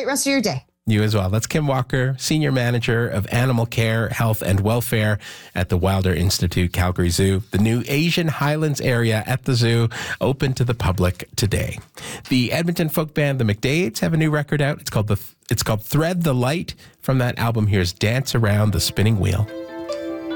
great rest of your day. You as well. That's Kim Walker, Senior Manager of Animal Care, Health and Welfare at the Wilder Institute, Calgary Zoo. The new Asian Highlands area at the zoo open to the public today. The Edmonton folk band The McDades have a new record out. It's called Thread the Light. From that album, here's Dance Around the Spinning Wheel.